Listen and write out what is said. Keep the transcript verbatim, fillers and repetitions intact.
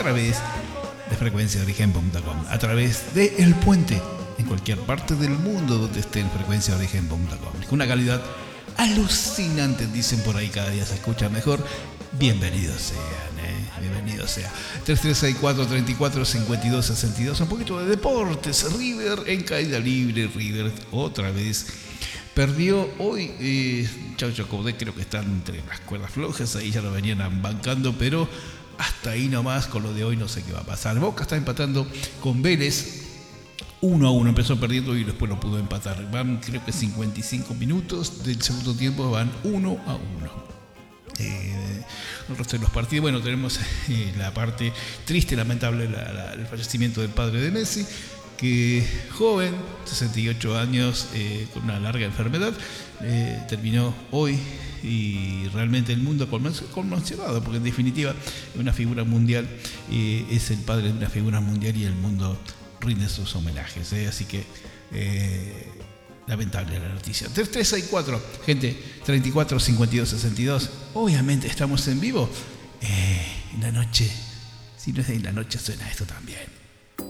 través de frecuencia de origen punto com, a través de El Puente, en cualquier parte del mundo donde esté en frecuencia de origen punto com. Con una calidad alucinante, dicen por ahí, cada día se escucha mejor. Bienvenidos sean, ¿eh? Bienvenidos sean. tres tres seis cuatro, tres cuatro, cinco dos seis dos. Un poquito de deportes. River en caída libre. River otra vez perdió hoy. Eh, Chaucho Coudet creo que están entre las cuerdas flojas. Ahí ya lo venían bancando, pero hasta ahí nomás. Con lo de hoy no sé qué va a pasar. Boca está empatando con Vélez uno a uno. Empezó perdiendo y después lo pudo empatar. Van creo que cincuenta y cinco minutos del segundo tiempo. Van uno a uno. Eh, el resto de los partidos, bueno, tenemos eh, la parte triste, lamentable, la, la, el fallecimiento del padre de Messi, que joven, sesenta y ocho años, eh, con una larga enfermedad, eh, terminó hoy, y realmente el mundo conmocionado, porque en definitiva es una figura mundial, eh, es el padre de una figura mundial y el mundo rinde sus homenajes, eh, así que eh, lamentable la noticia. tres tres seis cuatro, gente, treinta y cuatro, cincuenta y dos, sesenta y dos. Obviamente estamos en vivo. Eh, en la noche, si no es en la noche, suena esto también.